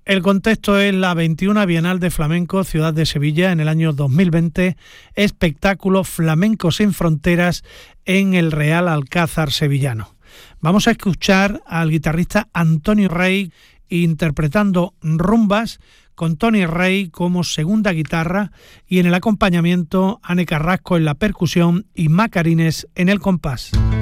El contexto es la 21 Bienal de Flamenco Ciudad de Sevilla en el año 2020, espectáculo Flamenco sin Fronteras en el Real Alcázar sevillano. Vamos a escuchar al guitarrista Antonio Rey interpretando rumbas con Tony Rey como segunda guitarra y en el acompañamiento Ane Carrasco en la percusión y Macarines en el compás.